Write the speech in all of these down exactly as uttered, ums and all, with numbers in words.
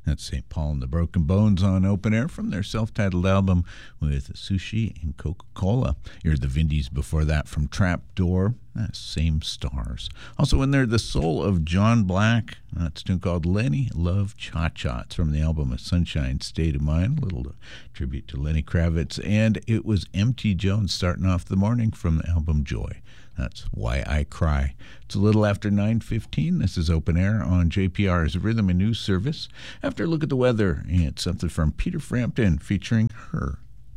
That's Saint Paul and the Broken Bones on Open Air from their self-titled album with Sushi and Coca-Cola. You heard the Vindies before that from Trapdoor. That's Same Stars. Also in there, The Soul of John Black. That's a tune called Lenny Love Cha-Cha. It's from the album A Sunshine State of Mind. A little tribute to Lenny Kravitz. And it was M T Jones starting off the morning from the album Joy. That's Why I Cry. It's a little after nine fifteen. This is Open Air on J P R's Rhythm and News Service. After a look at the weather, it's something from Peter Frampton featuring Her.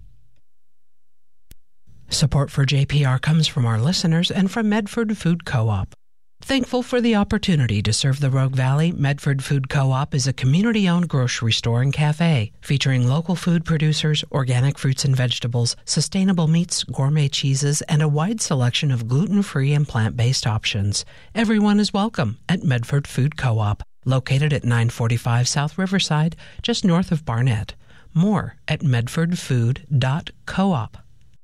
Support for J P R comes from our listeners and from Medford Food Co-op. Thankful for the opportunity to serve the Rogue Valley, Medford Food Co-op is a community-owned grocery store and cafe featuring local food producers, organic fruits and vegetables, sustainable meats, gourmet cheeses, and a wide selection of gluten-free and plant-based options. Everyone is welcome at Medford Food Co-op, located at nine forty-five South Riverside, just north of Barnett. More at medford food dot coop.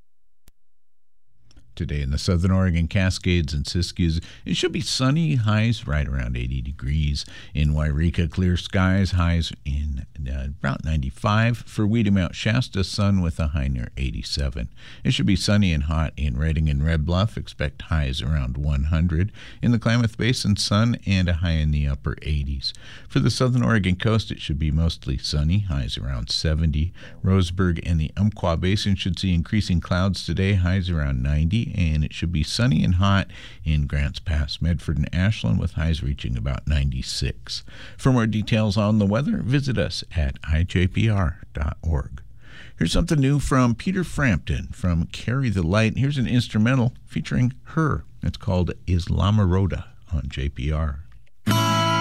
Today in the Southern Oregon Cascades and Siskiyous, it should be sunny, highs right around eighty degrees. In Wairika, clear skies, highs in uh, about ninety-five. For Weedy Mount Shasta, sun with a high near eighty-seven. It should be sunny and hot in Redding and Red Bluff, expect highs around one hundred. In the Klamath Basin, sun and a high in the upper eighties. For the Southern Oregon coast, it should be mostly sunny, highs around seventy. Roseburg and the Umpqua Basin should see increasing clouds today, highs around ninety. And it should be sunny and hot in Grants Pass, Medford, and Ashland, with highs reaching about ninety-six. For more details on the weather, visit us at i j p r dot org. Here's something new from Peter Frampton from Carry the Light. Here's an instrumental featuring Her. It's called Islamaroda on J P R.